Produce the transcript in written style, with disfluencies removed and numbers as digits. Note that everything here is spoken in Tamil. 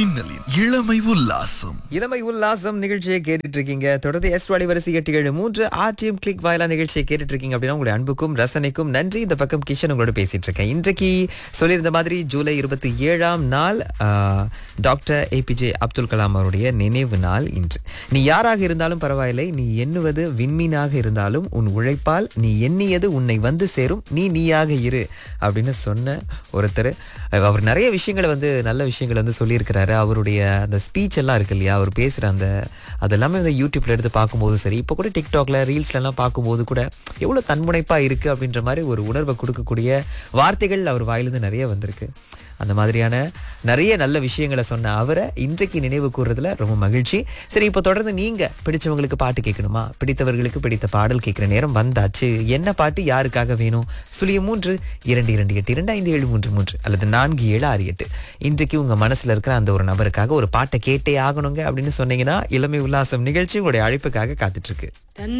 மின்னலின் இளமை உல்லாசம். இளமை உல்லாசம் நிகழ்ச்சியை கேட்டுட்டு இருக்கீங்க. தொடர்ந்து எஸ்வாடி வரிசை 873 ஆர்டிஎம் கிளிக் வாயிலா நிகழ்ச்சியை கேட்டுட்டு இருக்கீங்க அப்படின்னா உங்களுடைய அன்புக்கும் ரசனைக்கும் நன்றி. இந்த பக்கம் கிஷன் உங்களோட பேசிட்டு இருக்கேன். இன்றைக்கு சொல்லியிருந்த மாதிரி ஜூலை 27ஆம் நாள் டாக்டர் ஏபிஜே அப்துல் கலாம் அவருடைய நினைவு நாள் இன்று. நீ யாராக இருந்தாலும் பரவாயில்லை, நீ எண்ணுவது விண்மீனாக இருந்தாலும் உன் உழைப்பால் நீ எண்ணியது உன்னை வந்து சேரும், நீ நீயாக இரு அப்படின்னு சொன்ன ஒருத்தர். அவர் நிறைய விஷயங்களை நல்ல விஷயங்களை சொல்லியிருக்கிறாரு. அவருடைய அந்த ஸ்பீச் எல்லாம் இருக்கு இல்லையா, அவர் பேசுகிற அதெல்லாமே யூடியூப்ல எடுத்து பார்க்கும்போது சரி, இப்போ கூட டிக்டாக்ல ரீல்ஸ்லாம் பார்க்கும்போது கூட எவ்வளோ தன்முனைப்பாக இருக்குது அப்படின்ற மாதிரி ஒரு உணர்வை கொடுக்கக்கூடிய வார்த்தைகள் அவர் வாயிலிருந்து நிறைய வந்திருக்கு. அந்த மாதிரியான நிறைய நல்ல விஷயங்களை சொன்ன அவரை இன்றைக்கு நினைவு கூறுறதுல ரொம்ப மகிழ்ச்சி. சரி, இப்போ தொடர்ந்து நீங்க பிடிச்சவங்களுக்கு பாட்டு கேட்கணுமா, பிடித்தவர்களுக்கு பிடித்த பாடல் கேட்குற நேரம் வந்தாச்சு. என்ன பாட்டு யாருக்காக வேணும்? 0322282533 அல்லது 4768. இன்றைக்கு உங்க மனசுல இருக்கிற அந்த ஒரு நபருக்காக ஒரு பாட்டை கேட்டே ஆகணுங்க அப்படின்னு சொன்னீங்கன்னா இளமை உல்லாசம் நிகழ்ச்சி உங்களுடைய அழைப்புக்காக காத்துட்டு இருக்கு.